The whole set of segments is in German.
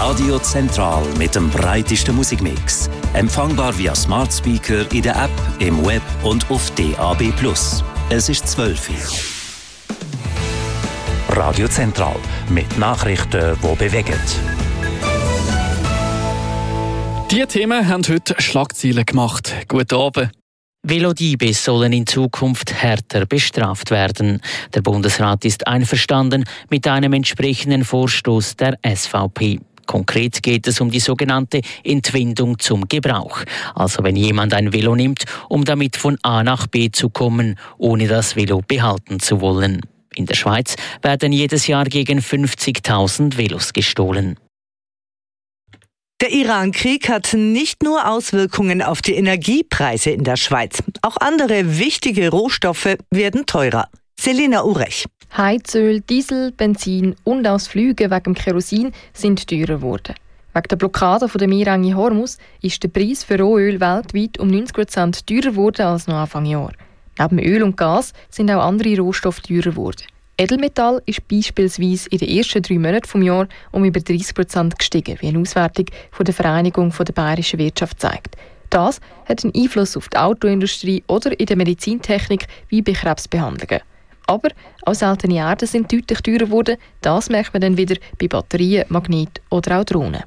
Radio Zentral mit dem breitesten Musikmix. Empfangbar via Smart Speaker in der App, im Web und auf DAB+. Es ist 12 Uhr. Radio Zentral mit Nachrichten, die bewegen. Diese Themen haben heute Schlagzeilen gemacht. Guten Abend. Velodiebe sollen in Zukunft härter bestraft werden. Der Bundesrat ist einverstanden mit einem entsprechenden Vorstoß der SVP. Konkret geht es um die sogenannte Entwendung zum Gebrauch. Also wenn jemand ein Velo nimmt, um damit von A nach B zu kommen, ohne das Velo behalten zu wollen. In der Schweiz werden jedes Jahr gegen 50.000 Velos gestohlen. Der Iran-Krieg hat nicht nur Auswirkungen auf die Energiepreise in der Schweiz. Auch andere wichtige Rohstoffe werden teurer. Selina Urech. Heizöl, Diesel, Benzin und auch Flüge wegen dem Kerosin sind teurer geworden. Wegen der Blockade der Meerenge Hormuz ist der Preis für Rohöl weltweit um 90% teurer geworden als noch Anfang Jahr. Neben Öl und Gas sind auch andere Rohstoffe teurer geworden. Edelmetall ist beispielsweise in den ersten 3 Monaten des Jahres um über 30% gestiegen, wie eine Auswertung von der Vereinigung der bayerischen Wirtschaft zeigt. Das hat einen Einfluss auf die Autoindustrie oder in der Medizintechnik wie bei Krebsbehandlungen. Aber auch seltene Erden sind deutlich teurer geworden. Das merkt man dann wieder bei Batterien, Magnet oder auch Drohnen.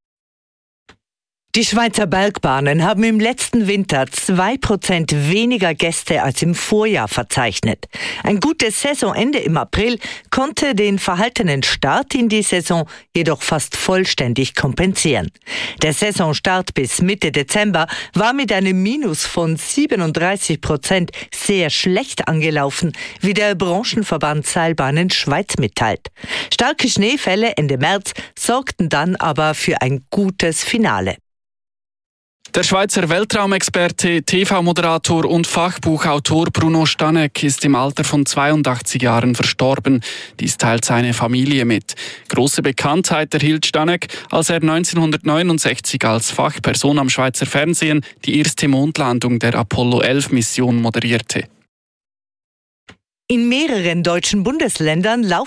Die Schweizer Bergbahnen haben im letzten Winter 2% weniger Gäste als im Vorjahr verzeichnet. Ein gutes Saisonende im April konnte den verhaltenen Start in die Saison jedoch fast vollständig kompensieren. Der Saisonstart bis Mitte Dezember war mit einem Minus von 37% sehr schlecht angelaufen, wie der Branchenverband Seilbahnen Schweiz mitteilt. Starke Schneefälle Ende März sorgten dann aber für ein gutes Finale. Der Schweizer Weltraumexperte, TV-Moderator und Fachbuchautor Bruno Stanek ist im Alter von 82 Jahren verstorben. Dies teilt seine Familie mit. Große Bekanntheit erhielt Stanek, als er 1969 als Fachperson am Schweizer Fernsehen die erste Mondlandung der Apollo-11-Mission moderierte. In mehreren deutschen Bundesländern laufen